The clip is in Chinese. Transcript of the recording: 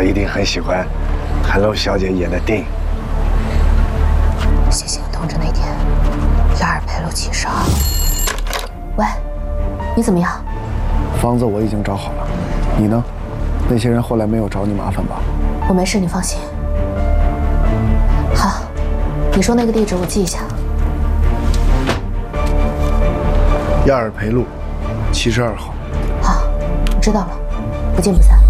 一定很喜欢韩露小姐演的电影。 谢谢你通知那天，12陪路72。喂，你怎么样？ 房子我已经找好了，你呢？那些人后来没有找你麻烦吧？ 我没事，你放心。好，你说那个地址我记一下。 亚尔培路，72号。 好，我知道了，不见不散。